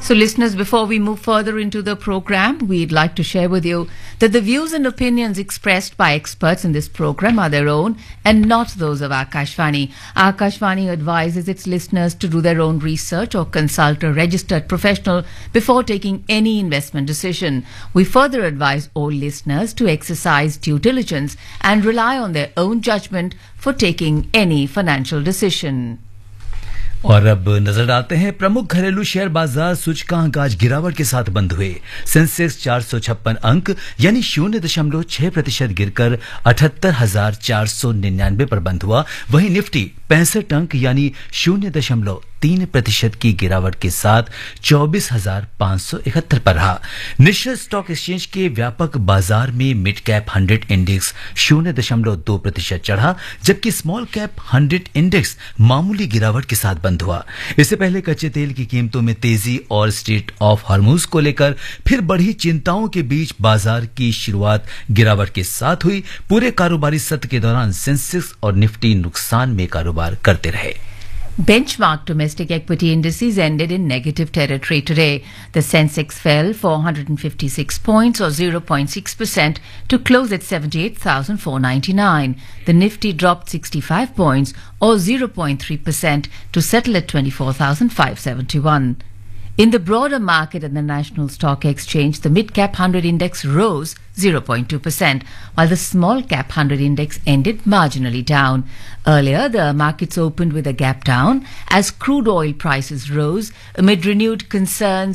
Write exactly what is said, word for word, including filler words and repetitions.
So, listeners, before we move further into the program, we'd like to share with you that the views and opinions expressed by experts in this program are their own and not those of Akashvani. Akashvani advises its listeners to do their own research or consult a registered professional before taking any investment decision. We further advise all listeners to exercise due diligence and rely on their own judgment for taking any financial decision. और अब नजर डालते हैं प्रमुख घरेलू share बाजार सूचकांक आज गिरावट के साथ बंद हुए। सेंसेक्स चार सौ छप्पन अंक यानी शून्य दशमलव छह प्रतिशत गिरकर अठहत्तर हजार चार सौ निन्यानवे पर बंद हुआ। वहीं निफ्टी पैंसठ अंक यानी शून्य दशमलव तीन प्रतिशत की गिरावट के साथ चौबीस हजार पांच सौ इकहत्तर पर रहा। नेशनल स्टॉक एक्सचेंज के व्यापक बाजार में मिड कैप हंड्रेड इंडेक्स शून्य दशमलव दो प्रतिशत चढ़ा, जबकि स्मॉल कैप हंड्रेड इंडेक्स मामूली गिरावट के साथ बंद हुआ। इससे पहले कच्चे तेल की कीमतों में तेजी और स्ट्रेट ऑफ हॉर्मुज को लेकर फिर बढ़ी चिंताओं के बीच बाजार की शुरुआत गिरावट के साथ हुई। पूरे कारोबारी सत्र के दौरान सेंसेक्स और निफ्टी नुकसान में कारोबार करते रहे। Benchmark domestic equity indices ended in negative territory today. The Sensex fell four hundred fifty-six points or zero point six percent to close at seventy-eight thousand four hundred ninety-nine. The Nifty dropped sixty-five points or zero point three percent to settle at twenty-four thousand five hundred seventy-one. In the broader market at the National Stock Exchange, the mid-cap one hundred index rose zero point two percent, while the small-cap one hundred index ended marginally down. Earlier, the markets opened with a gap down as crude oil prices rose amid renewed concerns